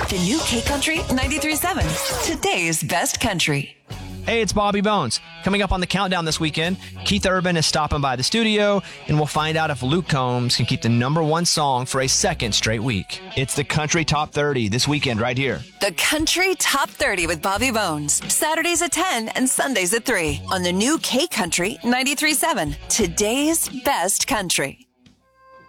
The new K Country 93.7. Today's best country. Hey, it's Bobby Bones. Coming up on the countdown this weekend, Keith Urban is stopping by the studio, and we'll find out if Luke Combs can keep the #1 song for a second straight week. It's the Country Top 30 this weekend right here. The Country Top 30 with Bobby Bones. Saturdays at 10 and Sundays at 3 on the new K Country 93.7. Today's best country.